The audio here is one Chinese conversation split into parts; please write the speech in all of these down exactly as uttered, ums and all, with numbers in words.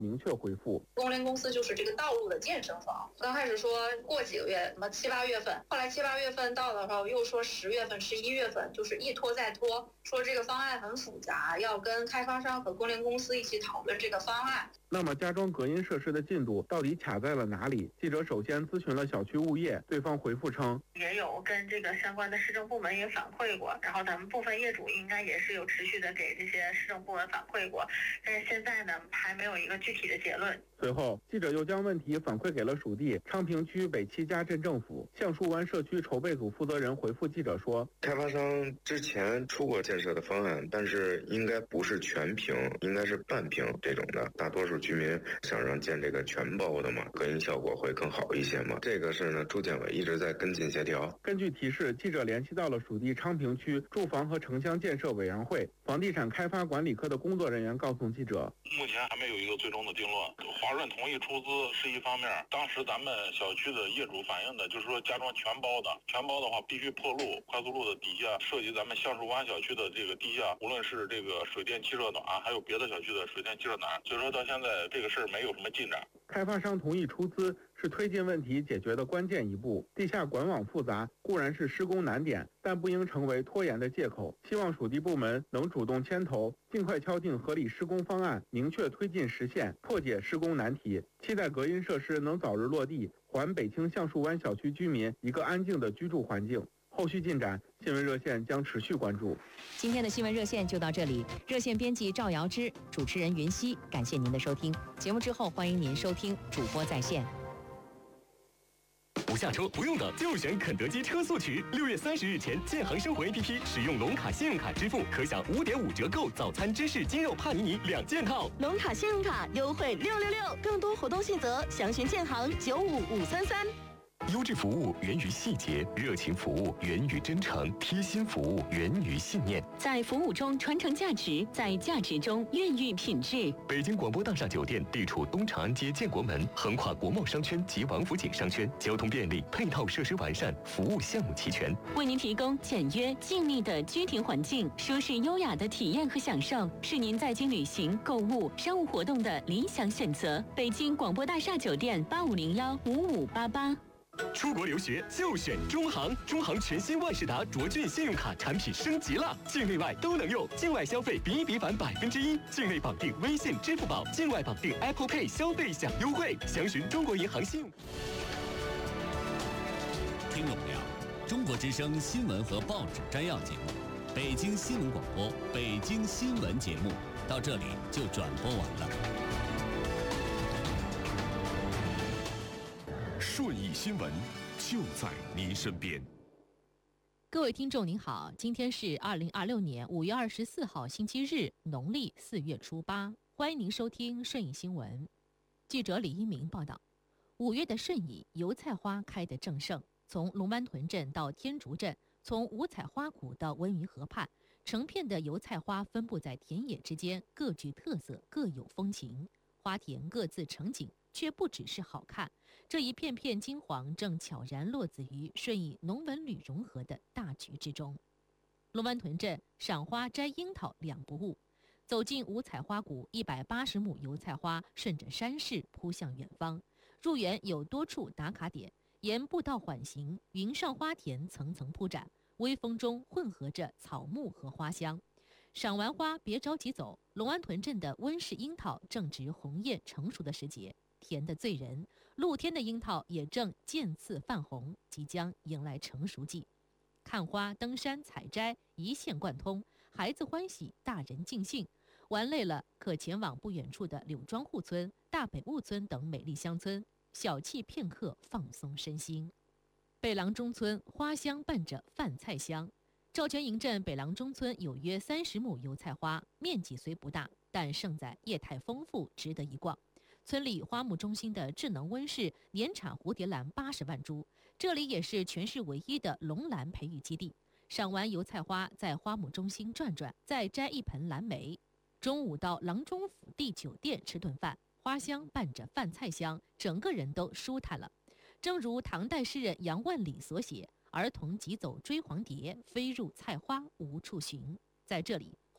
明确回复。 工联公司就是这个道路的健身房，刚开始说过几个月，什么七八月份，后来七八月份到的时候又说十月份、十一月份，就是一拖再拖，说这个方案很复杂，要跟开发商和工联公司一起讨论这个方案。 那么加装隔音设施的进度到底卡在了哪里？记者首先咨询了小区物业，对方回复称， 也有跟这个相关的市政部门也反馈过，然后咱们部分业主应该也是有持续的给这些市政部门反馈过，但是现在呢还没有一个具体的结论。 随后，记者又将问题反馈给了属地昌平区北七家镇政府。橡树湾社区筹备组负责人回复记者说， 开发商之前出过建设的方案，但是应该不是全平，应该是半平这种的。大多数居民想让建这个全包的嘛，隔音效果会更好一些嘛。这个事呢，住建委一直在跟进协调。 根据提示，记者联系到了属地昌平区住房和城乡建设委员会房地产开发管理科的工作人员告诉记者， 目前还没有一个最终的定论。华润同意出资是一方面，当时咱们小区的业主反映的就是说加装全包的，全包的话必须破路，快速路的底下涉及咱们橡树湾小区的这个地下，无论是这个水电气热暖，还有别的小区的水电气热暖，所以说到现在这个事儿没有什么进展。 开发商同意出资是推进问题解决的关键一步，地下管网复杂固然是施工难点，但不应成为拖延的借口。希望属地部门能主动牵头，尽快敲定合理施工方案，明确推进实现，破解施工难题。期待隔音设施能早日落地，还北青橡树湾小区居民一个安静的居住环境。后续进展，新闻热线将持续关注。 今天的新闻热线就到这里，热线编辑赵瑶芝，主持人云熙，感谢您的收听。节目之后，欢迎您收听主播在线。 不下车不用的就选肯德基车速取。六月三十日前，建行生活 A P P 使用龙卡信用卡支付，可享五点五折购早餐芝士鸡肉帕尼尼两件套。 龙卡信用卡优惠六六六，更多活动细则详询建行九五五三三。 优质服务源于细节，热情服务源于真诚，贴心服务源于信念。 在服务中传承价值，在价值中孕育品质。 北京广播大厦酒店地处东长安街建国门，横跨国贸商圈及王府井商圈，交通便利，配套设施完善，服务项目齐全， 为您提供简约静谧的居庭环境，舒适优雅的体验和享受，是您在京旅行、购物、商务活动的理想选择。北京广播大厦酒店八五零幺五五八八。 出国留学就选中行，中行全新万事达卓俊信用卡产品升级了，境内外都能用，境外消费比比返百分之一，境内绑定微信、支付宝，境外绑定 Apple Pay 消费享优惠，详询中国银行信用。 听众朋友，中国之声新闻和报纸摘要节目，北京新闻广播北京新闻节目到这里就转播完了。 顺义新闻就在您身边。 各位听众您好，今天是二零二六年五月二十四号星期日，农历四月初八，欢迎您收听顺义新闻。记者李一鸣报道，五月的顺义油菜花开得正盛，从龙湾屯镇到天竺镇，从五彩花谷到温榆河畔，成片的油菜花分布在田野之间，各具特色，各有风情。花田各自成景，却不只是好看，这一片片金黄正悄然落子于顺义农文旅融合的大局之中。龙湾屯镇赏花摘樱桃两不误，走进五彩花谷，一百八十亩油菜花顺着山势扑向远方。入园有多处打卡点，沿步道缓行，云上花田层层铺展，微风中混合着草木和花香。赏完花别着急走，龙湾屯镇的温室樱桃正值红艳成熟的时节，甜得醉人。露天的樱桃也正渐次泛红，即将迎来成熟季。看花、登山、采摘一线贯通，孩子欢喜，大人尽兴。玩累了，可前往不远处的柳庄户村、大北务村等美丽乡村，小憩片刻，放松身心。北郎中村花香伴着饭菜香。赵全营镇北郎中村有约三十亩油菜花，面积虽不大，但胜在业态丰富，值得一逛。村里花木中心的智能温室年产蝴蝶兰八十万株，这里也是全市唯一的龙兰培育基地。赏完油菜花，在花木中心转转，再摘一盆蓝莓。中午到郎中府地酒店吃顿饭，花香伴着饭菜香，整个人都舒坦了。正如唐代诗人杨万里所写，儿童急走追黄蝶，飞入菜花无处寻。在这里，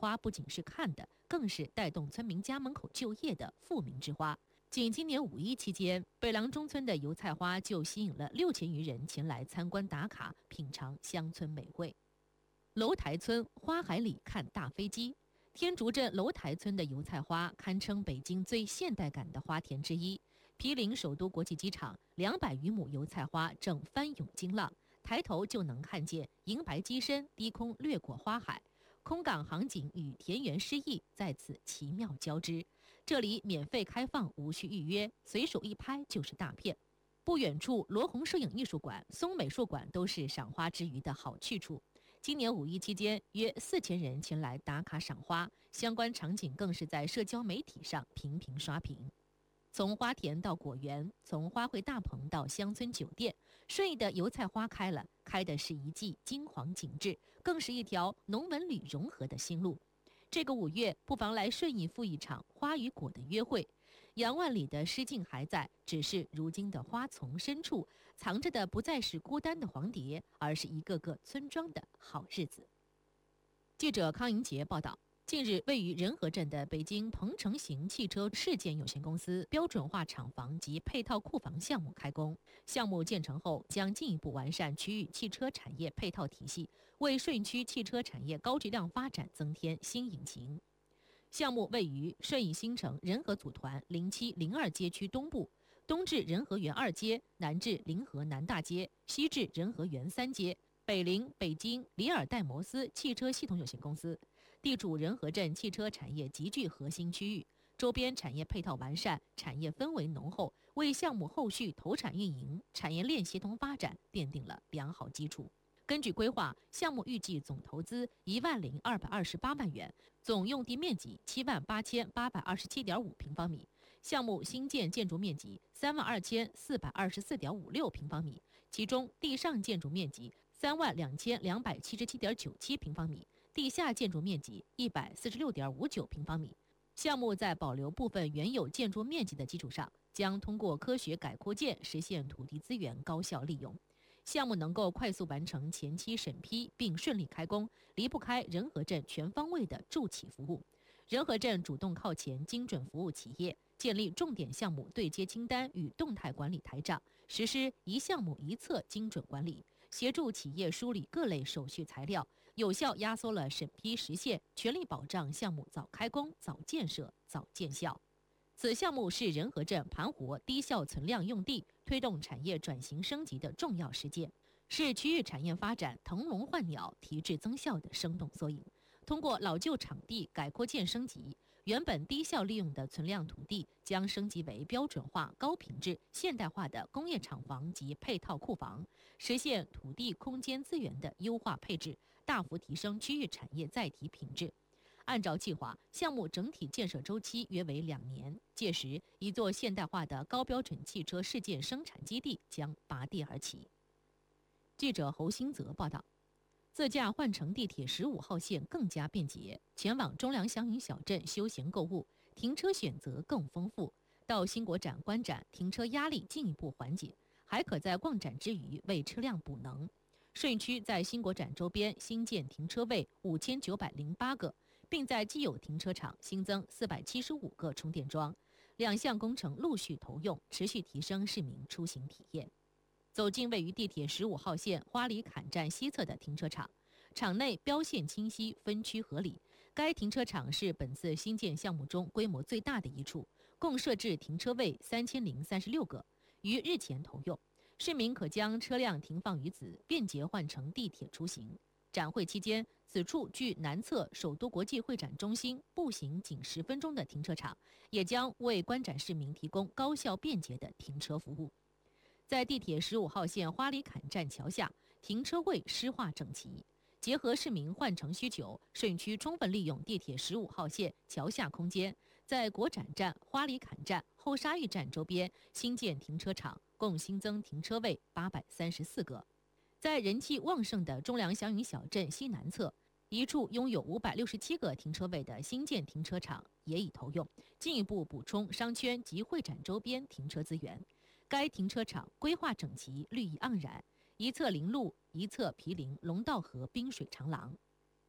花不仅是看的，更是带动村民家门口就业的富民之花。仅今年五一期间，北廊中村的油菜花就吸引了六千余人前来参观打卡，品尝乡村美味。楼台村花海里看大飞机，天竺镇楼台村的油菜花堪称北京最现代感的花田之一。毗邻首都国际机场，两百余亩油菜花正翻涌惊浪，抬头就能看见银白机身低空掠过花海，空港航景与田园诗意在此奇妙交织。这里免费开放，无需预约，随手一拍就是大片。不远处，罗红摄影艺术馆、松美术馆都是赏花之余的好去处。今年五一期间，约四千人前来打卡赏花，相关场景更是在社交媒体上频频刷屏。从花田到果园，从花卉大棚到乡村酒店，顺义的油菜花开了，开的是一季金黄景致，更是一条农文旅融合的新路。这个五月，不妨来顺义赴一场花与果的约会。杨万里的诗境还在，只是如今的花丛深处藏着的不再是孤单的黄蝶，而是一个个村庄的好日子。记者康莹杰报道。近日，位于仁和镇的北京鹏程型汽车事件有限公司标准化厂房及配套库房项目开工。项目建成后，将进一步完善区域汽车产业配套体系，为顺义区汽车产业高质量发展增添新引擎。项目位于顺义新城仁和组团零七零二街区东部，东至仁和园二街，南至临河南大街，西至仁和园三街，北临北京里尔戴摩斯汽车系统有限公司。地处仁和镇汽车产业集聚核心区域，周边产业配套完善，产业氛围浓厚，为项目后续投产运营、产业链协同发展奠定了良好基础。根据规划，项目预计总投资一万零二百二十八万元，总用地面积七万八千八百二十七点五平方米。项目新建建筑面积三万二千四百二十四点五六平方米，其中地上建筑面积三万两千两百七十七点九七平方米。地下建筑面积一百四十六点五九平方米。项目在保留部分原有建筑面积的基础上，将通过科学改扩建实现土地资源高效利用。项目能够快速完成前期审批并顺利开工，离不开仁和镇全方位的助企服务。仁和镇主动靠前精准服务企业，建立重点项目对接清单与动态管理台账，实施一项目一策精准管理，协助企业梳理各类手续材料，有效压缩了审批时限，全力保障项目早开工、早建设、早见效。此项目是仁和镇盘活低效存量用地推动产业转型升级的重要实践，是区域产业发展腾笼换鸟、提质增效的生动缩影。通过老旧场地改扩建升级，原本低效利用的存量土地将升级为标准化、高品质、现代化的工业厂房及配套库房，实现土地空间资源的优化配置，大幅提升区域产业载体品质。按照计划，项目整体建设周期约为两年，届时一座现代化的高标准汽车试件生产基地将拔地而起。记者侯新泽报道。自驾换乘地铁十五号线更加便捷，前往中粮祥云小镇休闲购物，停车选择更丰富。到新国展观展，停车压力进一步缓解，还可在逛展之余为车辆补能。顺义区在新国展周边新建停车位五千九百零八个，并在既有停车场新增四百七十五个充电桩。两项工程陆续投用，持续提升市民出行体验。走进位于地铁十五号线花里坎站西侧的停车场，场内标线清晰，分区合理。该停车场是本次新建项目中规模最大的一处，共设置停车位三千零三十六个，于日前投用。市民可将车辆停放于此，便捷换乘地铁出行。展会期间，此处距南侧首都国际会展中心步行仅十分钟的停车场，也将为观展市民提供高效便捷的停车服务。在地铁十五号线花里坎站桥下，停车位湿化整齐。结合市民换乘需求，顺义区充分利用地铁十五号线桥下空间，在国展站、花里坎站、后沙峪站周边新建停车场，共新增停车位八百三十四个。在人气旺盛的中粮祥云小镇西南侧，一处拥有五百六十七个停车位的新建停车场也已投用，进一步补充商圈及会展周边停车资源。该停车场规划整齐，绿意盎然，一侧临路，一侧毗邻龙道河滨水长廊。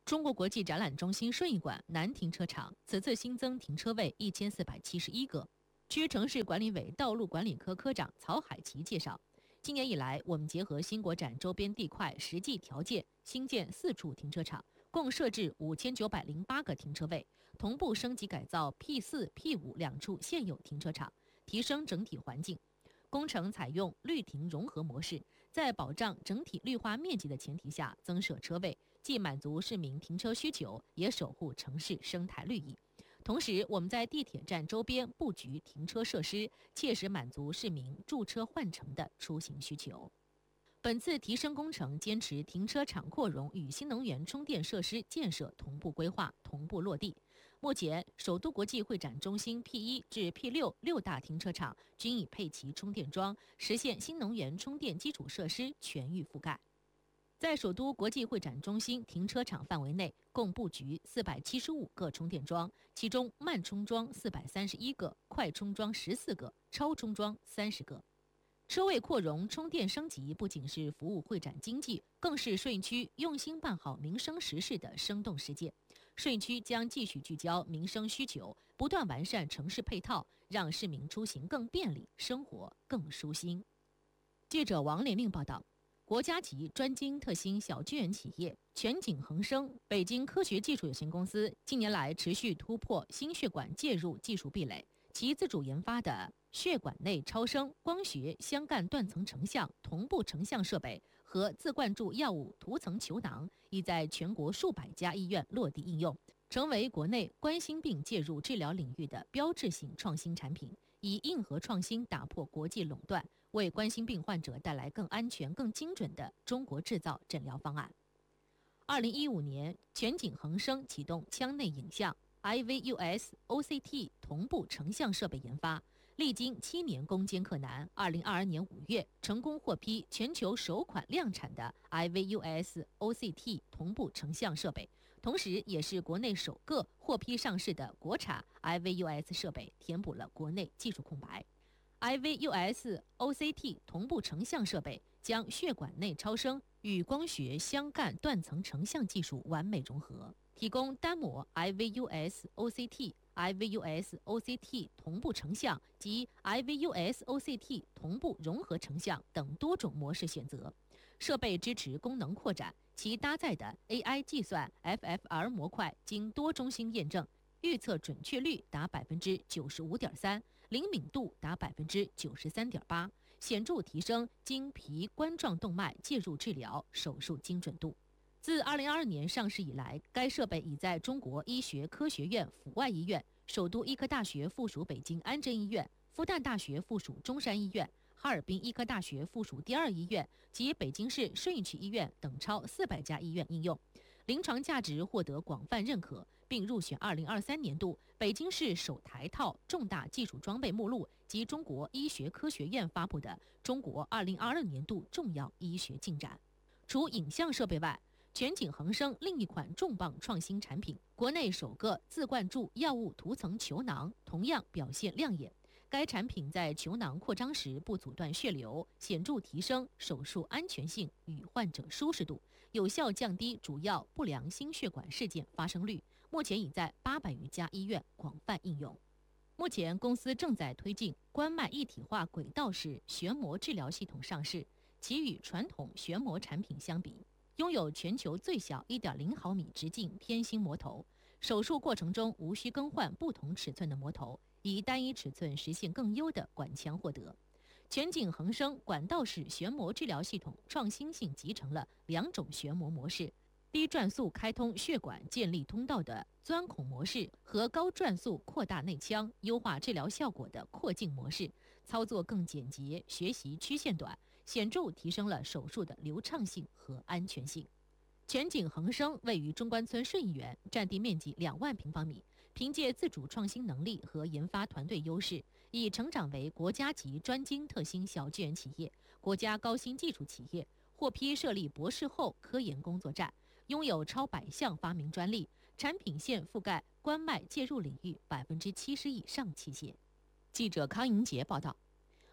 中国国际展览中心顺义馆南停车场此次新增停车位一千四百七十一个。区城市管理委道路管理科科长曹海奇介绍，今年以来，我们结合新国展周边地块实际条件，新建四处停车场，共设置五千九百零八个停车位，同步升级改造 P 四、P 五两处现有停车场，提升整体环境。工程采用绿停融合模式，在保障整体绿化面积的前提下增设车位，既满足市民停车需求，也守护城市生态绿意。同时，我们在地铁站周边布局停车设施，切实满足市民驻车换乘的出行需求。本次提升工程坚持停车场扩容与新能源充电设施建设同步规划、同步落地。目前，首都国际会展中心 P 一 至 P 六 六大停车场均已配齐充电桩，实现新能源充电基础设施全域覆盖。在首都国际会展中心停车场范围内，共布局四百七十五个充电桩，其中慢充桩四百三十一个，快充桩十四个，超充桩三十个。车位扩容、充电升级不仅是服务会展经济，更是顺义区用心办好民生实事的生动实践。顺义区将继续聚焦民生需求，不断完善城市配套，让市民出行更便利，生活更舒心。记者王连令报道。国家级专精特新小巨人企业全景恒生北京科学技术有限公司近年来持续突破心血管介入技术壁垒，其自主研发的血管内超声光学镶干断层成像同步成像设备和自灌注药物涂层球囊已在全国数百家医院落地应用，成为国内冠心病介入治疗领域的标志性创新产品，以硬核创新打破国际垄断，为冠心病患者带来更安全、更精准的中国制造诊疗方案。二零一五年，全景恒生启动腔内影像 I V U S O C T 同步成像设备研发，历经七年攻坚克难，二零二二年五月成功获批全球首款量产的 I V U S O C T 同步成像设备，同时也是国内首个获批上市的国产 I V U S 设备，填补了国内技术空白。I V U S O C T 同步成像设备将血管内超声与光学镶干断层成像技术完美融合，提供单模 I V U S O C T、I V U S O C T 同步成像及 I V U S O C T 同步融合成像等多种模式选择。设备支持功能扩展，其搭载的 A I 计算 F F R 模块经多中心验证，预测准确率达百分之九十五点三，灵敏度达百分之九十三点八，显著提升经皮冠状动脉介入治疗手术精准度。自二零二二年上市以来，该设备已在中国医学科学院阜外医院、首都医科大学附属北京安贞医院、复旦大学附属中山医院、哈尔滨医科大学附属第二医院及北京市顺义区医院等超四百家医院应用，临床价值获得广泛认可，并入选二零二三年度北京市首台套重大技术装备目录及中国医学科学院发布的中国二零二二年度重要医学进展。除影像设备外，全景恒生另一款重磅创新产品，国内首个自灌注药物涂层球囊同样表现亮眼。该产品在球囊扩张时不阻断血流，显著提升手术安全性与患者舒适度，有效降低主要不良心血管事件发生率。目前已在八百余家医院广泛应用。目前公司正在推进冠脉一体化轨道式旋膜治疗系统上市，其与传统旋膜产品相比，拥有全球最小 一点零毫米直径偏心膜头，手术过程中无需更换不同尺寸的膜头，以单一尺寸实现更优的管腔获得。全景恒生管道式旋膜治疗系统创新性集成了两种旋膜模式：低转速开通血管建立通道的钻孔模式和高转速扩大内腔、优化治疗效果的扩镜模式，操作更简洁，学习曲线短，显著提升了手术的流畅性和安全性。全景恒生位于中关村顺义园，占地面积两万平方米，凭借自主创新能力和研发团队优势，已成长为国家级专精特新小巨人企业、国家高新技术企业，获批设立博士后科研工作站，拥有超百项发明专利，产品线覆盖冠脉介入领域百分之七十以上器械。记者康莹杰报道。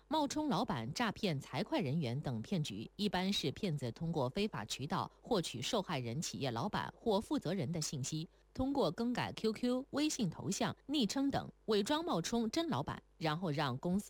冒充老板诈骗财会人员等骗局，一般是骗子通过非法渠道获取受害人企业老板或负责人的信息，通过更改 Q Q、微信头像、昵称等，伪装冒充真老板，然后让公司